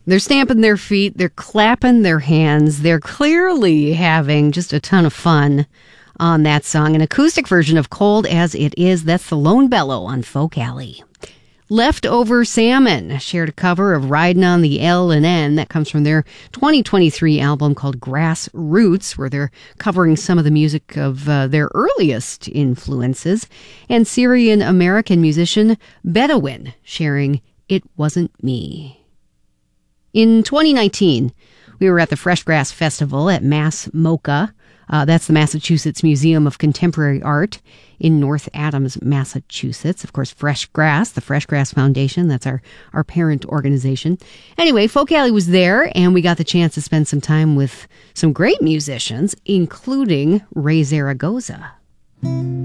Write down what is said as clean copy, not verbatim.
They're stamping their feet. They're clapping their hands. They're clearly having just a ton of fun on that song. An acoustic version of Cold as It Is. That's the Lone Bellow on Folk Alley. Leftover Salmon shared a cover of Riding on the L&N. That comes from their 2023 album called Grassroots, where they're covering some of the music of their earliest influences. And Syrian-American musician Bedouin sharing It Wasn't Me. In 2019, we were at the Fresh Grass Festival at Mass MoCA. That's the Massachusetts Museum of Contemporary Art in North Adams, Massachusetts. Of course, Fresh Grass, the Fresh Grass Foundation, that's our parent organization. Anyway, Folk Alley was there, and we got the chance to spend some time with some great musicians, including Ray Zaragoza.